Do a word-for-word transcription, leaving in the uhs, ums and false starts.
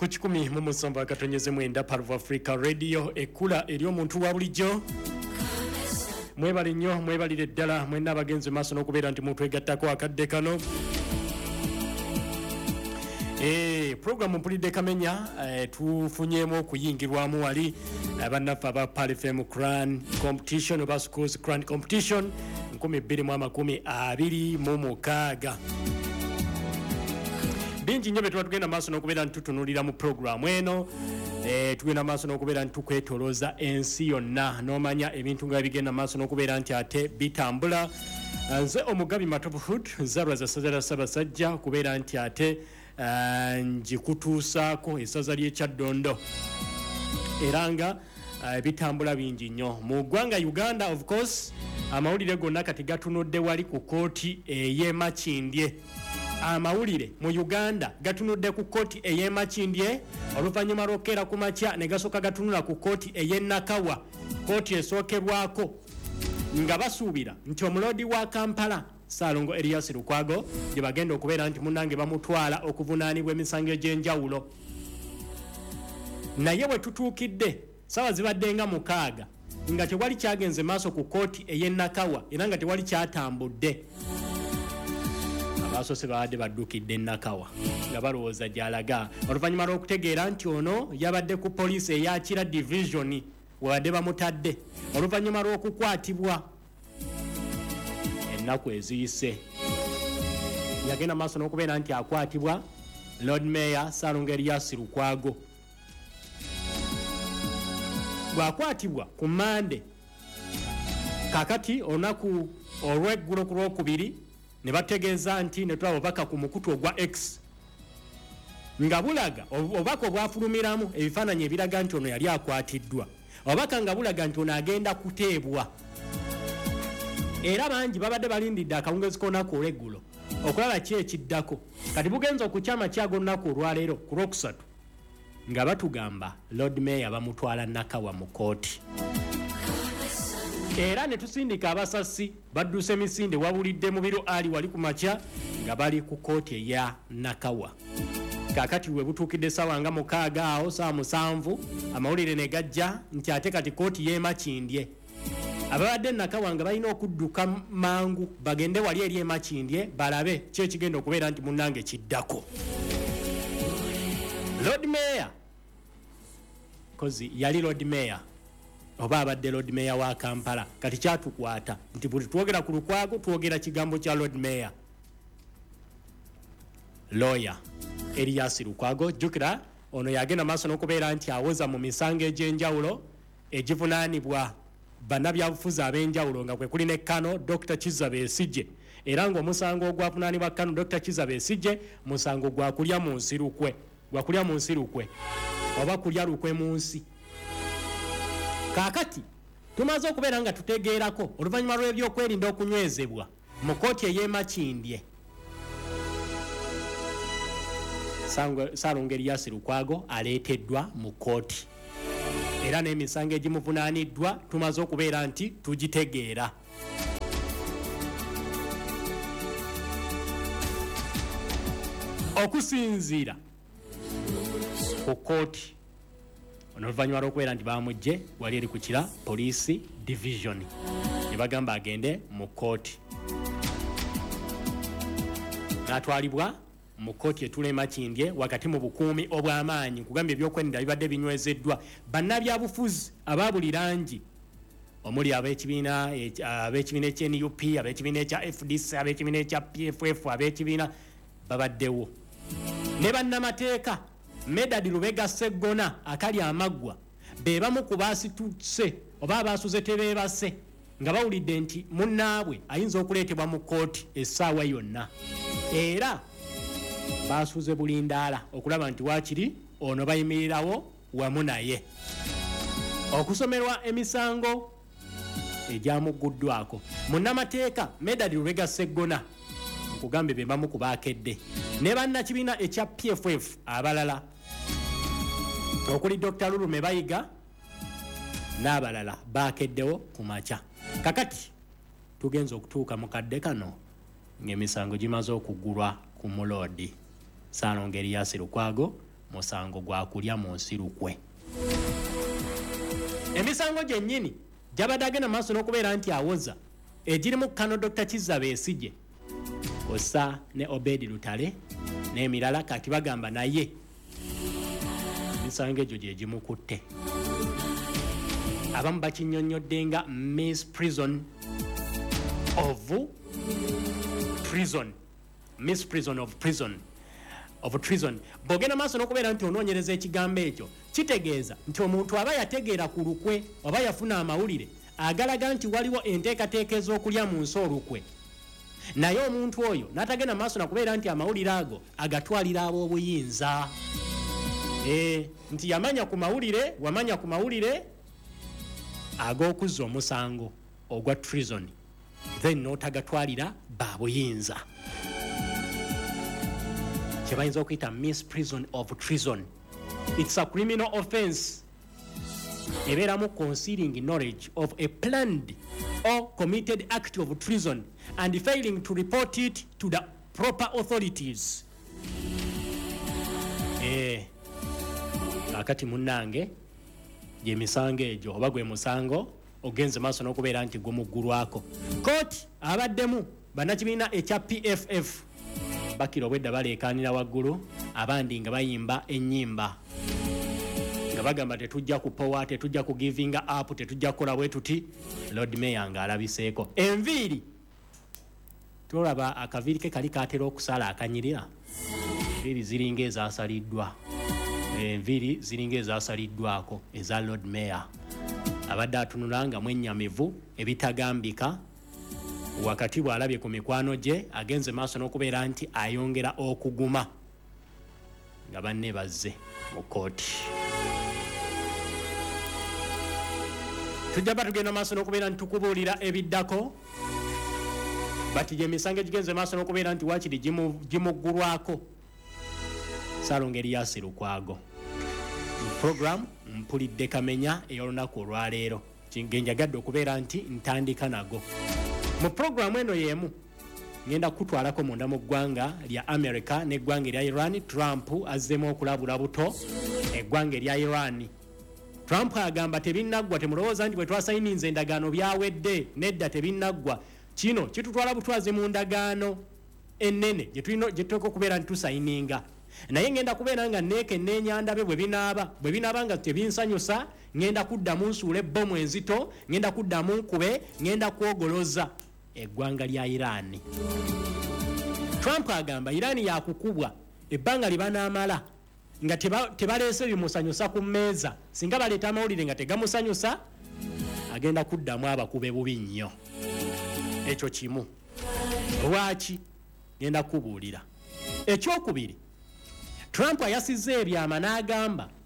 ku kikumi mu musanvu akatonyeze mwenda Parvo Africa Radio ekula eri omuntu wa bulijjo. Mwebali nnyo mwebalire ddala mwenna abagenzi maaso n'okubeera nti mutwegattako akadde kano. Eh program mpulidde kamenya eh, tufunyemu okuyingirwamu wali abannaffe aba Pal F M Cran competition oba schools Cran competition nkumi bbiri mu amakumi abiri mu mukaaga. Bingi nnyo bye tuba tugenda maaso n'okubeera nti tutunulira mu programu eno. Eh tugenda maaso n'okubeera nti tukwetolooza ensi yonna n'omanya ebintu nga bigenda maaso n'okubeera nti ate bitambula. Nze omugabi Matobuhood nzalwa za ssaza lya Ssaabasajja kubeera nti ate Uh, njikutuusaako essaza ly'Ekyaddondo era nga uh, bitambula bingi nnyo mu ggwanga Uganda. Of course amawulire gonna kati gatunudde wali ku kooti ey'e Makindye. Amawulire mu Uganda gatunudde ku kooti ey'e Makindye oluvannyuma lw'okkeera ku makya ne gasooka gatunula ku kooti ey'e Nakawa, kooti esookerwako nga basuubira nti omuloodi wa Kampala Salongo Elias Lukwago gye bagenda okubeera nti munnange bamutwala okuvunaanibwa emisango egy'enjawulo. Naye bwe tutuukidde ssaawa zibadde nga mukaaga nga tewali kyagenze maaso ku kooti ey'e Nakawa era nga tewali kyatambudde. Abaasose babadde baddukidde Nakawa nga balowooza gy'alaga oluvannyuma lw'okutegeera nti ono yabadde ku poliisi eya Kira division wabadde bamutadde oluvannyuma lw'okukwatibwa ennaku eziyise. Yagenda maaso n'okubeera nti akwatibwa Lord Mayor Salongo Elias Lukwago. Bw'akwatibwa ku Mande kakati olunaku olw'eggulo ku Lwokubiri ne bategeeza nti ne tulaba obubaka ku mukutu ogwa X nga bulaga obubaka obwafulumiramu ebifaananyi ebiraga nti ono yali akwatiddwa, obubaka nga bulaga nti ono agenda kuteebwa. Era bangi babadde balindidde akawungezi k'olunaku olw'eggulo okulaba ki ekiddako. Kati bugenza okukyama kyago olunaku olwaleero ku Lwokusatu nga batugamba Lord Mayor bamutwala Nakawa mu kooti. Era ne tusindika abasasi badduse emisinde wabulidde mu biro ali wali ku makya nga bali ku kooti eya Nakawa. Kakati we butuukidde ssaawa nga mukaaga awo ssaawa musanvu amawulire ne gajja nti ate kati kooti y'e Makindye ababadde Nakawa nga balina okudduka mangu bagende wali eri e Makindye balabe ki ekigenda okubeera nti munnange kiddako. Lord Mayor kozi yali Lord Mayor oba abadde Lord Mayor wa Kampala. Kati kyatukwata nti buli twogera ku Lukwago twogera kigambo kya Lord Mayor. Lawyer Elias Lukwago jjukira ono yagenda maaso n'okubeera nti awoza mu misango egy'enjawulo egivunaanibwa bannabyabufuzi ab'enjawulo nga kwe kuli ne Kano Doctor Kizza Besigye era ng'omusango ogwavunaanibwa Kano Doctor Kizza Besigye musango gwa kulya mu nsi lukwe gwa kulya mu nsi lukwe oba kulya lukwe mu nsi. Kaakati tumaze okubeera nga tutegeerako oluvannyuma lw'ebyokwerinda okunywezebwa mu kooti ey'e Makindye Salongo Elias Lukwago aleeteddwa mu kooti era n'emisango egimuvunaaniddwa tumaze okubeera nti tugitegeera. Okusinziira ku kooti ono oluvannyuma lw'okubeera nti bamugje wali eri ku Kira Police Division ne bagamba agende mu kooti n'atwalibwa mu kooti etula e Makindye wakati mu bukuumi obw'amaanyi. Nkugambye ebyokwerinda bibadde binywezeddwa bannabyabufuzi aba buli langi omuli ab'ekibiina ab'ekibiina ekya N U P ab'ekibiina ekya F D C ab'ekibiina ekya P F F ab'ekibiina babaddewo ne bannamateeka. Medadi Lubega Sseggona akali amaggwa be bamu ku baasituse oba abaasuze tebeebase nga bawulidde nti munnaabwe ayinza okuleetebwa mu kooti essaawa yonna era baasuze bulindaala okulaba nti waakiri ono bayimirirawo wamu naye okusomerwa emisango egyamugguddwako. Munnamateeka Medadi Lubega Sseggona nkugambye be bamu ku baakedde ne bannakibiina ekya P F F abalala okuli Doctor Lulume Bayiga n'abalala baakeddewo ku makya. Kakati tugenza okutuuka mu kadde kano ng'emisango gimaze okuggulwa ku muloodi Salongo Elias Lukwago musango gwa kulya mu nsi lukwe. Emisango gyennyini gyabadde agenda maaso n'okubeera nti awoza egirimu Kano Doctor Kizza Besigye ossa ne Obedi Lutale n'emirala kati bagamba naye emisango egyo gye gimukutte. Abamu bakinnyonnyodde nga Miss Prison of Prison, Miss Prison of Prison of Treason. Bogenda maaso n'okubeera nti onoonyereza ekigambo ekyo kitegeeza nti omuntu aba yategeera ku lukwe oba yafuna amawulire agalaga nti waliwo enteekateeka ez'okulya mu nsi olukwe, naye omuntu oyo n'atagenda maaso nakubeera nti amawulire ago agatwalira ab'obuyinza. E, nti yamanya ku mawulire, wamanya ku mawulire ag'okuzza omusango ogwa treason, then n'otagatwalira babuyinza. Kyebayinza okuyita misprison of treason. It's a criminal offense ebeeramu concealing knowledge of a planned or committed act of treason and failing to report it to the proper authorities. Eh, akati munnange gye misango egyo oba gwe musango ogenze maaso n'okubeera nti gumuggulwako. Kooti abaddemu bannakibiina ekya P F F bakira obwedda baleekaanira waggulu, abandi nga bayimba ennyimba nga bagamba tetujja kupowa, tetujja ku giving up, tetujja kukola bwe tuti. Lord Mayor ng'alabiseeko enviiri. Tolaba akaviiri ke kali kaatera okusala akanyirira, enviiri ziringa ezasaliddwa, enviiri ziringa ezasaliddwako eza Lord Mayor. Abadde atunula nga mwennyamivu ebitagambika, wakati bw'alabye ku mikwano gye agenze maaso n'okubeera nti ayongera okuguma nga banne bazze mu kooti. Tujja batugenda maaso n'okubeera nti tukubuulira ebiddako, bati gye misango egigenze maaso n'okubeera nti waakiri gimuggulwako. Ssaalongo Erias Lukwago. Program mpulidde Kamenya ey'olunaku olwaleero genjagadde okubeera nti ntandika nago. Mu programu eno yemu ngenda kutwalako munda mu ggwanga lya America n'eggwanga erya Iran. Trump azzeemu okulabula buto eggwanga erya Iran. Trump agamba tebinnaggwa, temulowooza nti bwe twasayininze endagaano byawedde, nedda tebinnaggwa. Kino kitutwala butwaze mu ndagaano ennene gye tuteeka okubeera nti tusayininga. Naye ngenda kubeera nga neeke n'enyandabe bwe binaaba bwe binaaba nga tebinsanyusa, ngenda kuddamu nsuula ebbomu enzito, ngenda kuddamu nkube, ngenda kwogoloza eggwanga lya Iran. Trump agamba Iran yakukubwa ebbanga liba n'amala nga tebaleese bimusanyusa ku mmeeza. Singa baleeta amawulire nga tegamusanyusa, agenda kuddamu abakube bubi nnyo. Ekyo kimu. Lwaki? Ngenda kubuulira. Ekyokubiri, Trump ayasizza ebyama n'agamba